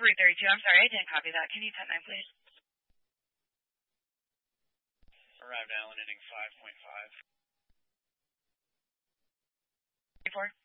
332. I'm sorry, I didn't copy that. Can you type 9, please? Arrived Allen, ending 5.5. 34.